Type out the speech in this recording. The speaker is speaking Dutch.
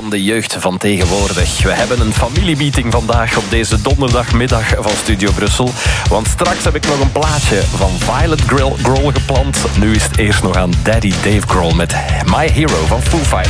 van de jeugd van tegenwoordig. We hebben een familiemeeting vandaag op deze donderdagmiddag van Studio Brussel. Want straks heb ik nog een plaatje van Violet Grohl gepland. Nu is het eerst nog aan Daddy Dave Grohl met My Hero van Foo Fighters.